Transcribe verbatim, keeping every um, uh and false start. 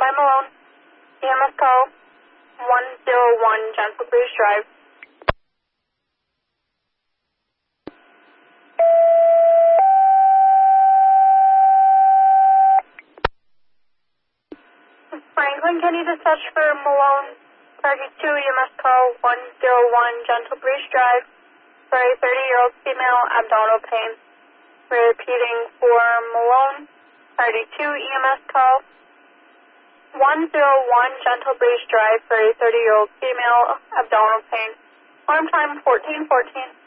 five Malone. E M S call one zero one Gentle Breeze Drive. Franklin, can you dispatch for Malone thirty-two, E M S call one zero one Gentle Breeze Drive for a thirty-year-old female abdominal pain. Repeating for Malone thirty-two, E M S call one zero one Gentle Breeze Drive for a thirty-year-old female abdominal pain. Alarm time fourteen fourteen.